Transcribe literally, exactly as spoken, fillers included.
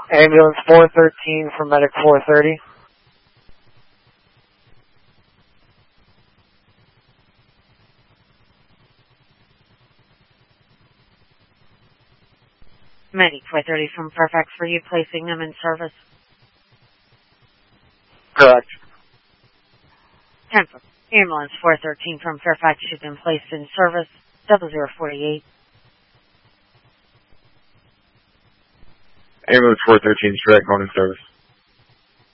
Ambulance four thirteen from Medic four thirty. Medic four thirty from Fairfax, for you placing them in service? Correct. Temper. Ambulance four thirteen from Fairfax, you've been placed in service. Double zero forty-eight. Ambulance four thirteen, straight going in service.